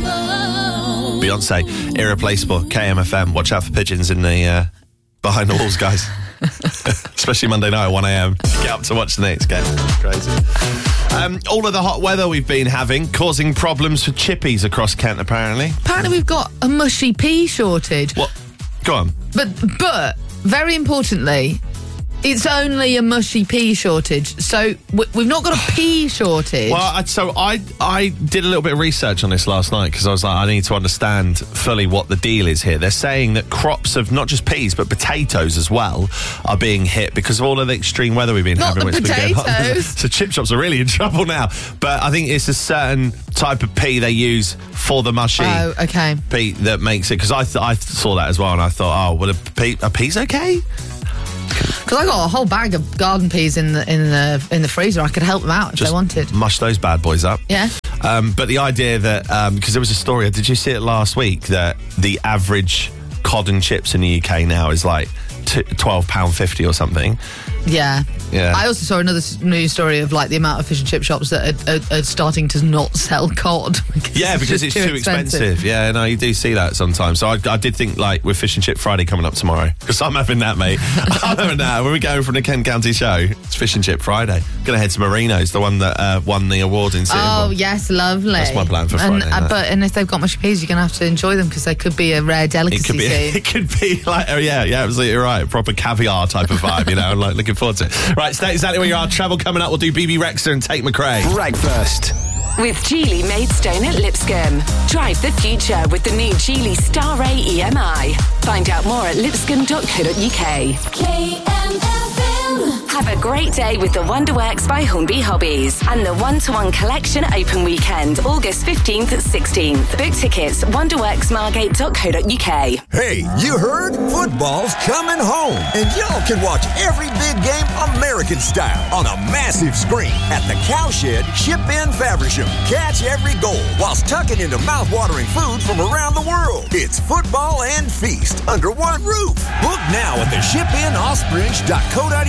Beyonce, irreplaceable, KMFM. Watch out for pigeons in the behind the walls, guys. Especially Monday night at 1 a.m. Get up to watch the Knicks game. Crazy. All of the hot weather we've been having causing problems for chippies across Kent, apparently. Apparently we've got a mushy pea shortage. What? Go on. But very importantly, it's only a mushy pea shortage. So we've not got a pea shortage. Well, I did a little bit of research on this last night because I was like, I need to understand fully what the deal is here. They're saying that crops of not just peas but potatoes as well are being hit because of all of the extreme weather we've been having. Not the potatoes. So chip shops are really in trouble now. But I think it's a certain type of pea they use for the mushy pea that makes it. Because I saw that as well and I thought, oh, well, are peas okay? Because I got a whole bag of garden peas in the freezer. I could help them out if they wanted. Mush those bad boys up. Yeah. But the idea that because there was a story, did you see it last week that the average cod and chips in the UK now is like £12.50 or something? Yeah. Yeah. I also saw another news story of like the amount of fish and chip shops that are starting to not sell cod. Because it's too expensive. Yeah, no, you do see that sometimes. So I did think like with Fish and Chip Friday coming up tomorrow, because I'm having that, mate. I'm having that. When we're going from the Kent County show, it's Fish and Chip Friday. Going to head to Marino's, the one that won the award in Sittingbourne. Oh, yes, lovely. That's my plan for Friday. And if they've got mushy peas, you're going to have to enjoy them because they could be a rare delicacy soon. It could be like, yeah, absolutely right. Proper caviar type of vibe, you know. I'm like looking forward to it. Right, stay exactly where you are. Travel coming up. We'll do BB Rexha and Tate McRae. Breakfast with Geely Maidstone at Lipscomb. Drive the future with the new Geely Star Ray EMI. Find out more at lipscomb.co.uk. KMFM. Have a great day with the Wonderworks by Hornby Hobbies and the One-to-One Collection Open Weekend, August 15th and 16th. Book tickets, wonderworksmargate.co.uk. Hey, you heard? Football's coming home, and y'all can watch every big game American style on a massive screen at the Cowshed Ship Inn Faversham. Catch every goal whilst tucking into mouth-watering food from around the world. It's football and feast under one roof. Book now at theshipinnospringe.co.uk.